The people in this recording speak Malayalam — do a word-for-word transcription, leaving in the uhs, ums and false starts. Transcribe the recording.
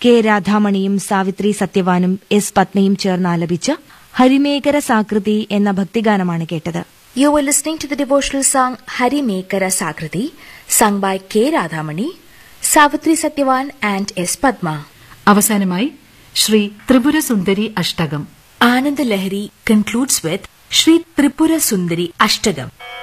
കെ രാധാമണിയും സാവിത്രി സത്യവാനും എസ് പത്മയും ചേർന്ന് ആലപിച്ച ഹരിമേകര സാകൃതി എന്ന ഭക്തിഗാനമാണ് കേട്ടത്. You were listening to the devotional song Hari Mekara Sakriti, sung by K. Radhamani, Savitri Satyavan and S. Padma. അവസാനമായി Shri Tripura Sundari അഷ്ടകം. Anand Lahari concludes with Shri Tripura Sundari Ashtagam.